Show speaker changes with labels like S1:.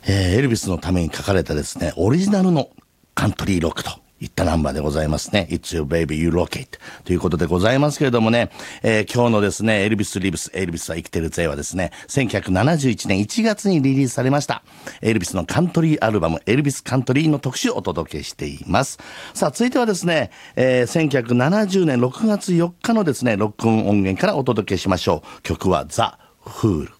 S1: エルビスのために書かれたですね、オリジナルのカントリーロックといったナンバーでございますね。It's Your Baby You Rock It ということでございますけれどもね、今日のですね、エルビス・リブス、エルビスは生きてるぜはですね、1971年1月にリリースされました。エルビスのカントリーアルバム、エルビスカントリーの特集をお届けしています。さあ、続いてはですね、1970年6月4日のですね、録音音源からお届けしましょう。曲はザ・フール。